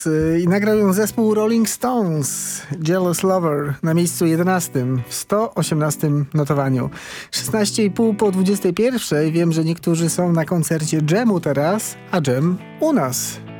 I nagrał ją zespół Rolling Stones, Jealous Lover, na miejscu 11 w 118 notowaniu. 16,5 po 21. Wiem, że niektórzy są na koncercie Dżemu teraz, a Dżem u nas.